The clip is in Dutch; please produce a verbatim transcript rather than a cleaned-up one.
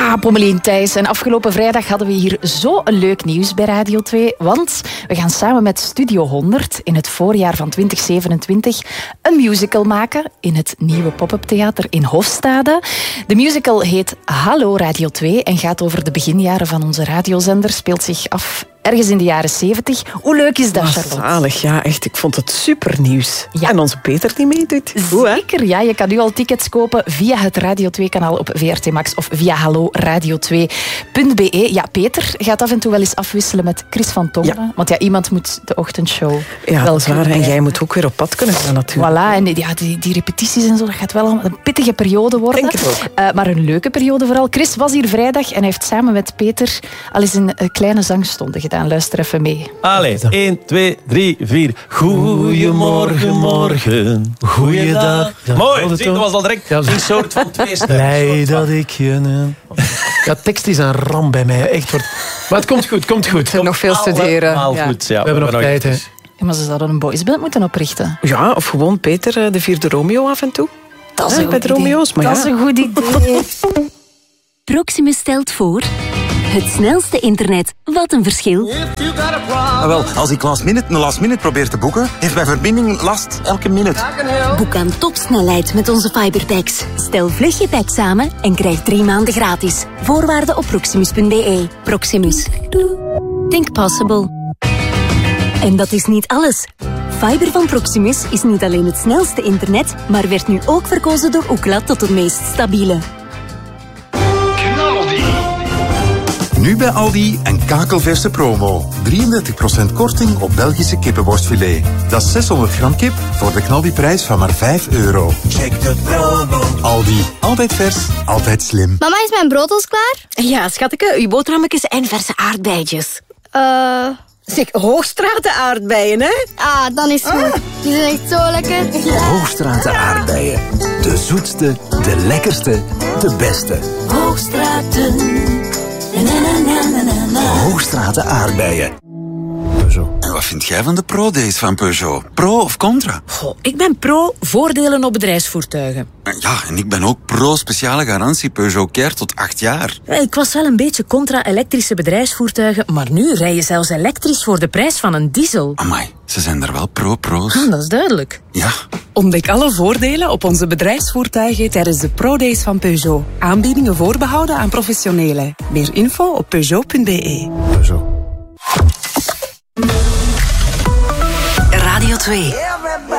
Ja, Pommelien, Thijs. En afgelopen vrijdag hadden we hier zo een leuk nieuws bij Radio twee. Want we gaan samen met Studio honderd in het voorjaar van twintig zevenentwintig een musical maken in het nieuwe pop-up theater in Hofstade. De musical heet Hallo Radio twee en gaat over de beginjaren van onze radiozender. Speelt zich af ergens in de jaren zeventig. Hoe leuk is dat, Charlotte? Zalig, ja, echt. Ik vond het supernieuws. Ja. En onze Peter die meedoet. Zeker, ja. Je kan nu al tickets kopen via het Radio twee-kanaal op V R T Max of via hallo radio twee punt b e. Ja, Peter gaat af en toe wel eens afwisselen met Chris van Tongeren. Ja. Want ja, iemand moet de ochtendshow ja, wel dat is waar. En jij moet ook weer op pad kunnen gaan, natuurlijk. Voilà, en ja, die, die repetities en zo, dat gaat wel een pittige periode worden. Denk het ook. Uh, maar een leuke periode vooral. Chris was hier vrijdag en hij heeft samen met Peter al eens een, een kleine zangstonde gedaan. Luister even mee. Allee, één, twee, drie, vier. Goeiemorgen, morgen. Goeiedag. Ja, Mooi, dat zie, dat was al direct ja, een soort van twee stemmen. Blij dat ik je... Ja, tekst is een ramp bij mij. Echt wordt... Maar het komt goed, komt goed. We hebben nog veel studeren. Allemaal Ja. goed, ja. We hebben nog tijd, hè. Ja, maar ze zouden een boysband moeten oprichten. Ja, of gewoon Peter, de vierde Romeo af en toe. Dat is Ja, een bij goed de idee. Romeo's, maar Dat ja. is een goed idee. Proximus stelt voor... Het snelste internet. Wat een verschil. Ah, wel, als ik last minute een last minute probeer te boeken, heeft mijn verbinding last elke minuut. Boek aan topsnelheid met onze fiberpacks. Stel vlug je pack samen en krijg drie maanden gratis. Voorwaarden op proximus punt b e. Proximus. Think possible. En dat is niet alles. Fiber van Proximus is niet alleen het snelste internet, maar werd nu ook verkozen door Ookla tot het meest stabiele. Nu bij Aldi een kakelverse promo. drieëndertig procent korting op Belgische kippenworstfilet. Dat is zeshonderd gram kip voor de knaldiprijs van maar vijf euro. Check de promo. Aldi, altijd vers, altijd slim. Mama, is mijn brood al klaar? Ja, schatje, uw boterhammetjes en verse aardbeidjes. Eh... Zeg, Hoogstraten aardbeien, hè? Ah, dan is het goed. Die zijn echt zo lekker. Hoogstraten aardbeien. De zoetste, de lekkerste, de beste. Hoogstraten. Hoogstraten aardbeien. En wat vind jij van de Pro-days van Peugeot? Pro of contra? Goh, ik ben pro voordelen op bedrijfsvoertuigen. Ja, en ik ben ook pro speciale garantie Peugeot Care tot acht jaar. Ik was wel een beetje contra elektrische bedrijfsvoertuigen, maar nu rij je zelfs elektrisch voor de prijs van een diesel. Amai, ze zijn er wel pro-pro's. Hm, dat is duidelijk. Ja. Ontdek alle voordelen op onze bedrijfsvoertuigen tijdens de Pro-days van Peugeot. Aanbiedingen voorbehouden aan professionelen. Meer info op peugeot punt b e. Peugeot. Radio twee.